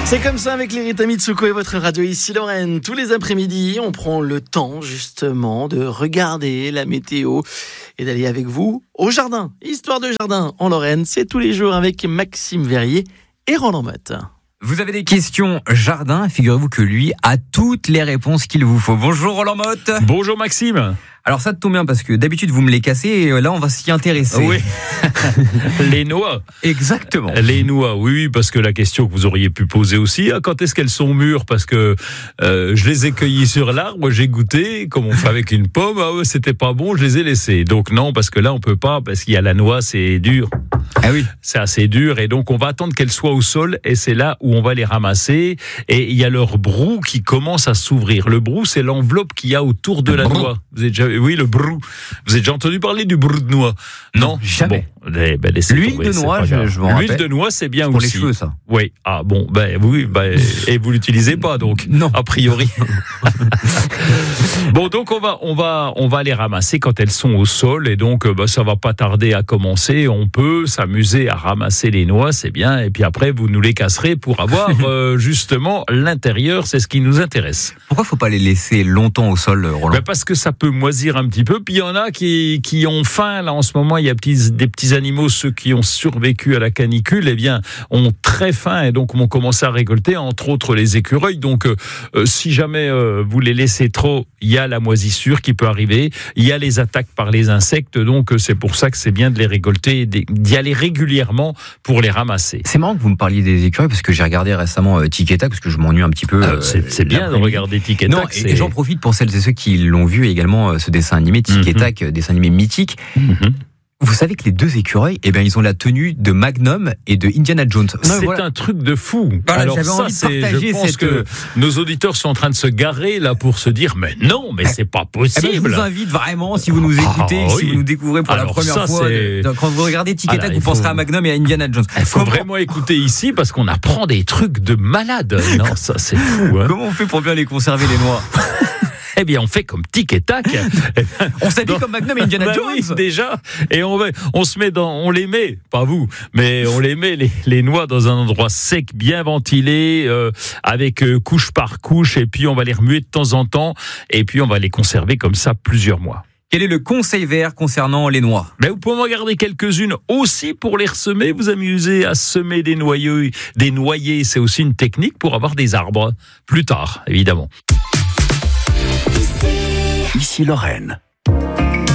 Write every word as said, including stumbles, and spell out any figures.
C'est comme ça avec les Rita Mitsuko et votre radio ici Lorraine. Tous les après-midi, on prend le temps justement de regarder la météo et d'aller avec vous au jardin. Histoire de jardin en Lorraine, c'est tous les jours avec Maxime Verrier et Roland Motte. Vous avez des questions jardin, figurez-vous que lui a toutes les réponses qu'il vous faut. Bonjour Roland Motte. Bonjour Maxime. Alors ça tombe bien parce que d'habitude vous me les cassez et là on va s'y intéresser. Oui. Les noix. Exactement. Les noix, oui, parce que la question que vous auriez pu poser aussi, hein, quand est-ce qu'elles sont mûres? Parce que euh, je les ai cueillies sur l'arbre, j'ai goûté, comme on fait avec une pomme, ah ouais, c'était pas bon, je les ai laissées. Donc non, parce que là on peut pas, parce qu'il y a la noix, c'est dur. Ah oui. C'est assez dur et donc on va attendre qu'elles soient au sol et c'est là où on va les ramasser et il y a leur brou qui commence à s'ouvrir. Le brou, c'est l'enveloppe qu'il y a autour de la noix. Vous avez déjà, oui, le brou. Vous avez déjà entendu parler du brou de noix? Non, jamais. Bon, les, ben, L'huile tomber, de noix, je, je m'en rappelle. L'huile de noix, c'est bien pour aussi. Les cheveux, ça. Oui. Ah bon, ben oui, ben, et vous l'utilisez pas donc. Non. A priori. Bon, donc on va, on va, on va les ramasser quand elles sont au sol et donc ben, ça va pas tarder à commencer. On peut s'amuser à ramasser les noix, c'est bien. Et puis après, vous nous les casserez pour avoir euh, justement l'intérieur. C'est ce qui nous intéresse. Pourquoi faut pas les laisser longtemps au sol, Roland? Ben parce que ça peut moisir un petit peu. Puis il y en a qui, qui ont faim. Là, en ce moment, il y a petits, des petits animaux, ceux qui ont survécu à la canicule, eh bien, ont très faim et donc vont commencer à récolter, entre autres les écureuils. Donc, euh, si jamais euh, vous les laissez trop, il y a la moisissure qui peut arriver. Il y a les attaques par les insectes. Donc, c'est pour ça que c'est bien de les récolter, d'y aller régulièrement pour les ramasser. C'est marrant que vous me parliez des écureuils parce que j'ai regardé récemment euh, Tic et Tac parce que je m'ennuie un petit peu. Euh, c'est, c'est bien de regarder Tic et Tac. Non, et, et j'en profite pour celles et ceux qui l'ont vu également euh, ce dessin animé Tic mm-hmm. et Tac, euh, dessin animé mythique. Mm-hmm. Vous savez que les deux écureuils, eh ben, ils ont la tenue de Magnum et de Indiana Jones. Non, c'est voilà. un truc de fou. Voilà, alors j'avais ça, envie de c'est, partager je pense cette... que nos auditeurs sont en train de se garer là pour se dire, mais non, mais c'est pas possible. Eh ben, je vous invite vraiment, si vous nous écoutez, ah, si oui. vous nous découvrez pour alors la première ça, fois, c'est... de, quand vous regardez Tic et Tac, vous faut... penserez à Magnum et à Indiana Jones. Il faut Comment... vraiment écouter ici parce qu'on apprend des trucs de malade. Non, ça c'est fou. Hein. Comment on fait pour bien les conserver les noix? Eh bien, on fait comme Tic et Tac. On s'habille donc, comme Magnum et Indiana bah Jones. Oui, déjà. Et on, va, on se met dans, on les met, pas vous, mais on les met les, les noix dans un endroit sec, bien ventilé, euh, avec euh, couche par couche, et puis on va les remuer de temps en temps, et puis on va les conserver comme ça plusieurs mois. Quel est le conseil vert concernant les noix? Ben, vous pouvez en garder quelques-unes aussi pour les ressemer. Vous amusez à semer des noyaux, des noyers. C'est aussi une technique pour avoir des arbres plus tard, évidemment. Ici Lorraine.